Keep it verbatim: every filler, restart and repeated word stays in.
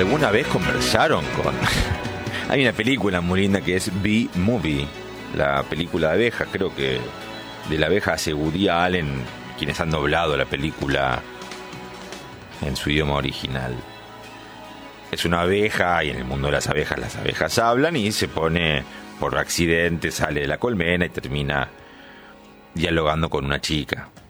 ¿Alguna vez conversaron con...? Hay una película muy linda que es Bee Movie, la película de abejas, creo que de la abeja hace Woody Allen, quienes han doblado la película en su idioma original. Es una abeja y en el mundo de las abejas las abejas hablan y se pone, por accidente, sale de la colmena y termina dialogando con una chica.